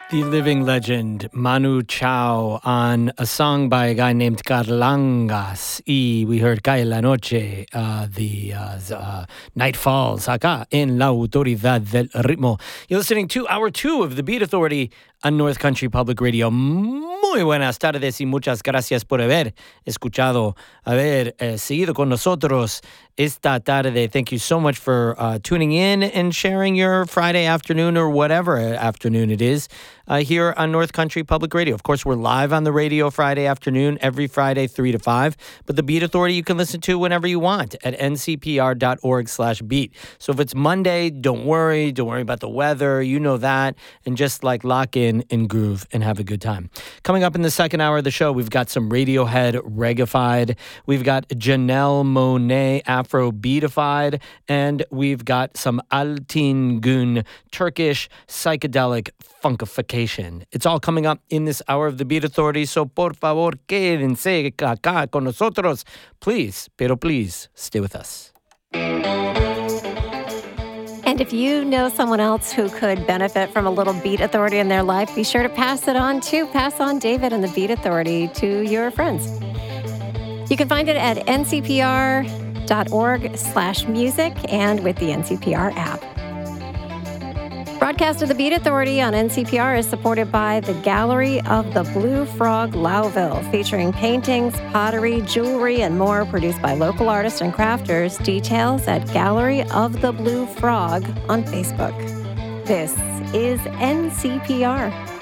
The living legend Manu Chao on a song by a guy named Carlangas. Y we heard Cae la Noche, Night Falls, acá en La Autoridad del Ritmo. You're listening to Hour 2 of The Beat Authority on North Country Public Radio. Muy buenas tardes y muchas gracias por haber escuchado, haber seguido con nosotros esta tarde. Thank you so much for tuning in and sharing your Friday afternoon or whatever afternoon it is here on North Country Public Radio. Of course, we're live on the radio Friday afternoon, every Friday, 3 to 5. But the Beat Authority you can listen to whenever you want at ncpr.org/beat. So if it's Monday, don't worry about the weather. You know that. And just lock in and groove and have a good time. Coming up in the second hour of the show, we've got some Radiohead Reggae-fied. We've got Janelle Monáe Afro Beatified. And we've got some Altin Gün Turkish psychedelic funkification. It's all coming up in this hour of the Beat Authority. So por favor, quédense acá con nosotros. Please, pero please, stay with us. And if you know someone else who could benefit from a little Beat Authority in their life, be sure to pass it on too. Pass on David and the Beat Authority to your friends. You can find it at ncpr.org/music and with the NCPR app. Broadcast of the Beat Authority on NCPR is supported by the Gallery of the Blue Frog Lowville, featuring paintings, pottery, jewelry, and more produced by local artists and crafters. Details at Gallery of the Blue Frog on Facebook. This is NCPR.